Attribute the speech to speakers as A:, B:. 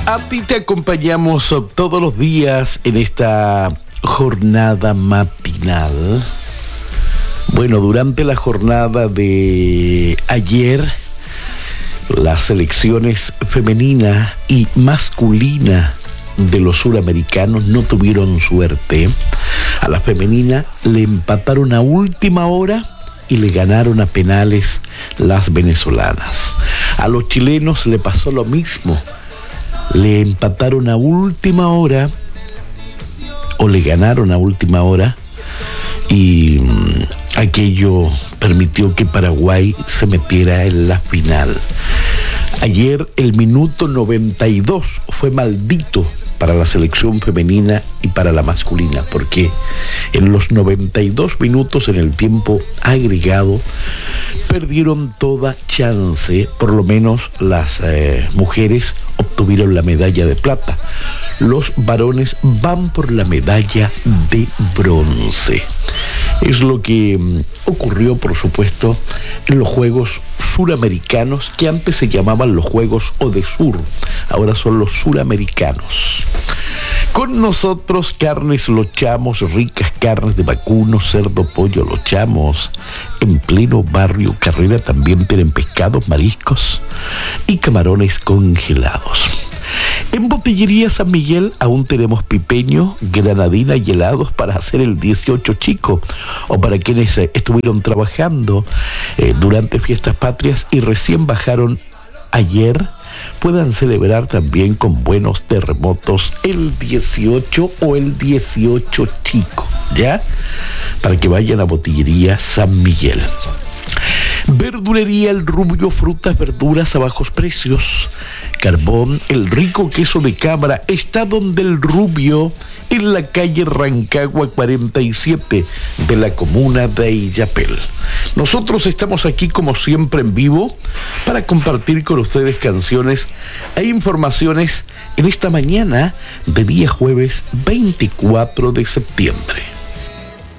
A: A ti te acompañamos todos los días en esta jornada matinal. Bueno, durante la jornada de ayer, las selecciones femenina y masculina de los suramericanos no tuvieron suerte. A la femenina le empataron a última hora y le ganaron a penales las venezolanas. A los chilenos le pasó lo mismo. Le empataron a última hora o le ganaron a última hora y aquello permitió que Paraguay se metiera en la final. Ayer el minuto 92 fue maldito para la selección femenina y para la masculina, porque en los 92 minutos en el tiempo agregado perdieron toda chance. Por lo menos las mujeres obtuvieron la medalla de plata. Los varones van por la medalla de bronce. Es lo que ocurrió, por supuesto, en los Juegos Suramericanos, que antes se llamaban los Juegos Odesur, ahora son los Suramericanos. Con nosotros carnes lochamos, ricas carnes de vacuno, cerdo, pollo lochamos. En pleno barrio Carrera también tienen pescados, mariscos y camarones congelados. En Botillería San Miguel aún tenemos pipeño, granadina y helados para hacer el 18 chico, o para quienes estuvieron trabajando durante fiestas patrias y recién bajaron ayer, puedan celebrar también con buenos terremotos el 18 o el 18 chico, ¿ya? Para que vayan a Botillería San Miguel. Verdulería El Rubio, frutas, verduras a bajos precios. Carbón, el rico queso de cabra está donde El Rubio, en la calle Rancagua 47 de la comuna de Illapel. Nosotros estamos aquí como siempre en vivo para compartir con ustedes canciones e informaciones en esta mañana de día jueves 24 de septiembre.